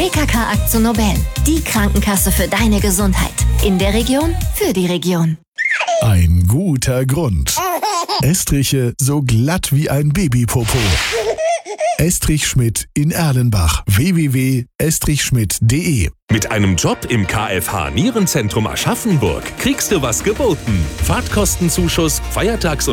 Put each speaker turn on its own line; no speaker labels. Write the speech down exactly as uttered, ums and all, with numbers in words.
B K K Akzo Nobel, die Krankenkasse für deine Gesundheit. In der Region, für die Region.
Ein guter Grund. Estriche so glatt wie ein Babypopo. Estrich Schmidt in Erlenbach. w w w punkt estrich schmidt punkt de.
Mit einem Job im K F H Nierenzentrum Aschaffenburg kriegst du was geboten. Fahrtkostenzuschuss, Feiertags- und